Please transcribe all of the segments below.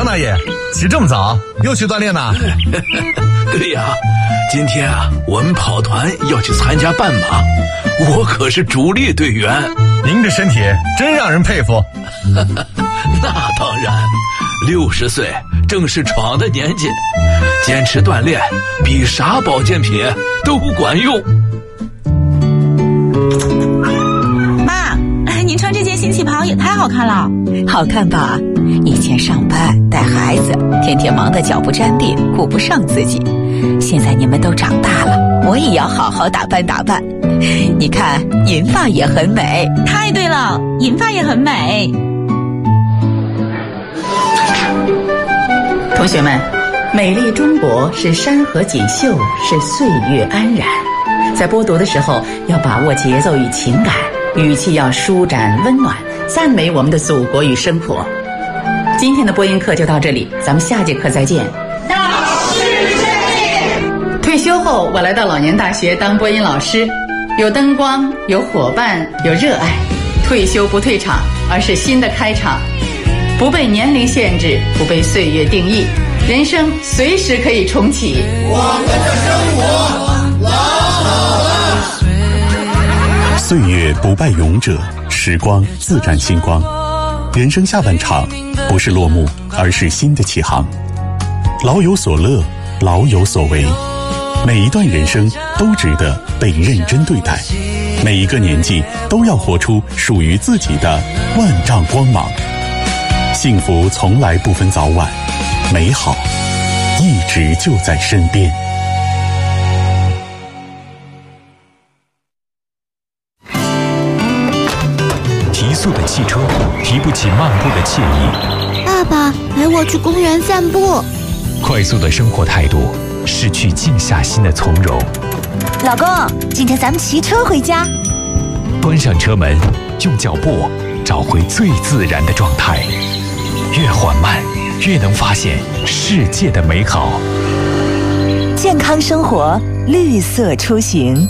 张大爷，起这么早，又去锻炼呢？ 对呀，今天啊，我们跑团要去参加半马，我可是主力队员。 您这身体真让人佩服。 那当然，60岁正是闯的年纪，坚持锻炼比啥保健品都管用。 妈，您穿这件新旗袍也太好看了。 好看吧？以前上班带孩子，天天忙得脚不沾地，顾不上自己。现在你们都长大了，我也要好好打扮打扮。你看，银发也很美。 太对了，银发也很美。 同学们，美丽中国是山河锦绣，是岁月安然。在播读的时候，要把握节奏与情感，语气要舒展温暖，赞美我们的祖国与生活。今天的播音课就到这里，咱们下节课再见。 导师胜利！ 退休后，我来到老年大学当播音老师，有灯光，有伙伴，有热爱。退休不退场，而是新的开场。不被年龄限制，不被岁月定义，人生随时可以重启。 我们的生活老好了。 岁月不败勇者，时光自展星光。人生下半场，不是落幕，而是新的起航。老有所乐，老有所为。每一段人生都值得被认真对待，每一个年纪都要活出属于自己的万丈光芒。幸福从来不分早晚，美好一直就在身边。 提速的汽车提不起漫步的惬意。 爸爸，陪我去公园散步。 快速的生活态度失去静下心的从容。 老公，今天咱们骑车回家。 关上车门，用脚步找回最自然的状态。越缓慢，越能发现世界的美好。 健康生活，绿色出行。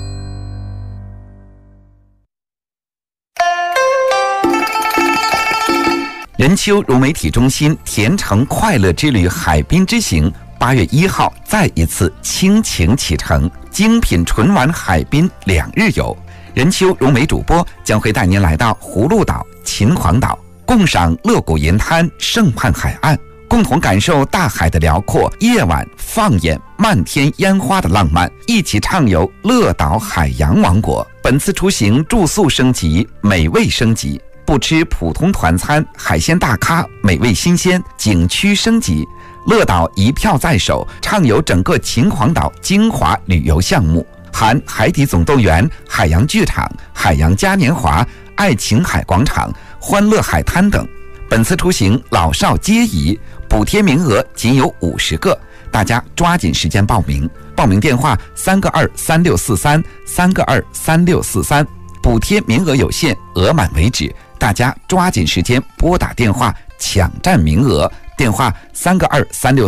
任丘融媒体中心甜橙快乐之旅海滨之行8月1号再一次倾情启程，精品纯玩海滨2日游。任丘融媒主播将会带您来到葫芦岛、秦皇岛，共赏乐谷银滩、圣畔海岸，共同感受大海的辽阔，夜晚放眼漫天烟花的浪漫，一起畅游乐岛海洋王国。本次出行住宿升级，美味升级，不吃普通团餐，海鲜大咖，美味新鲜，景区升级。乐岛一票在手，畅游整个秦皇岛精华旅游项目，含海底总动员、海洋剧场、海洋嘉年华、爱琴海广场、欢乐海滩等。本次出行老少皆宜，补贴名额仅有50个，大家抓紧时间报名。报名电话3个23643 3个23643，补贴名额有限，额满为止，大家抓紧时间拨打电话抢占名额。电话3个23643